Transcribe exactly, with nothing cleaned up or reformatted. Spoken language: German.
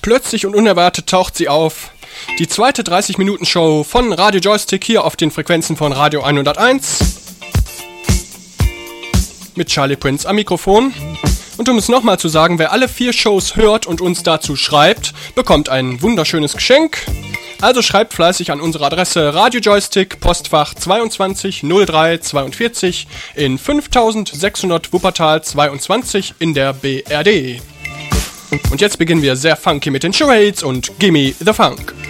plötzlich und unerwartet taucht sie auf. Die zweite dreißig-Minuten-Show von Radio Joystick hier auf den Frequenzen von Radio hunderteins. Mit Charlie Prince am Mikrofon. Und um es nochmal zu sagen, wer alle vier Shows hört und uns dazu schreibt, bekommt ein wunderschönes Geschenk. Also schreibt fleißig an unsere Adresse Radio Joystick, Postfach zweiundzwanzig null drei zweiundvierzig in fünftausendsechshundert Wuppertal zweiundzwanzig in der B R D. Und jetzt beginnen wir sehr funky mit den Charades und Gimme the Funk.